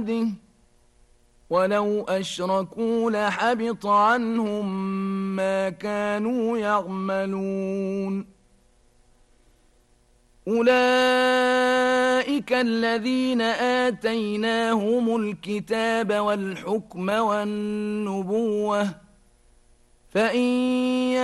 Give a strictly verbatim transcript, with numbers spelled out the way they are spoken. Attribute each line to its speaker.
Speaker 1: ولو أشركوا لحبط عنهم ما كانوا يعملون أولئك الذين آتيناهم الكتاب والحكم والنبوة فإن